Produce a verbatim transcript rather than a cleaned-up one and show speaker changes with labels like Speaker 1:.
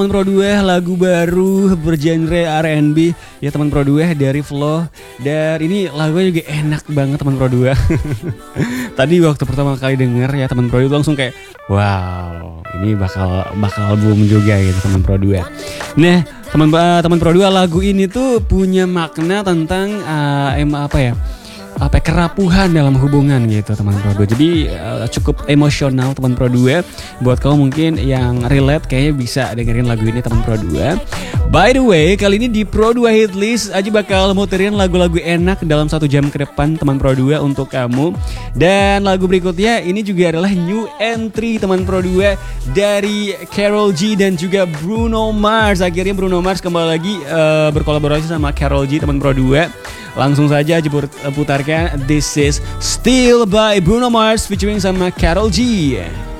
Speaker 1: Teman Pro dua lagu baru bergenre R and B ya teman Pro dua dari Flow. Dan ini lagunya juga enak banget teman Pro dua. Tadi waktu pertama kali denger ya teman Pro dua langsung kayak wow, ini bakal bakal boom juga gitu teman Pro dua. Nah, teman teman Pro dua lagu ini tuh punya makna tentang uh, em apa ya? apa kerapuhan dalam hubungan gitu teman Pro dua. Jadi uh, cukup emosional teman Pro dua. Buat kamu mungkin yang relate kayaknya bisa dengerin lagu ini teman Pro dua. By the way, kali ini di Pro dua Hit List Aji bakal muterin lagu-lagu enak dalam satu jam ke depan teman Pro dua untuk kamu. Dan lagu berikutnya ini juga adalah new entry teman Pro dua dari Karol G dan juga Bruno Mars. Akhirnya Bruno Mars kembali lagi uh, berkolaborasi sama Karol G teman Pro dua. Langsung saja Aji putarkan This Is Still by Bruno Mars featuring sama Karol G.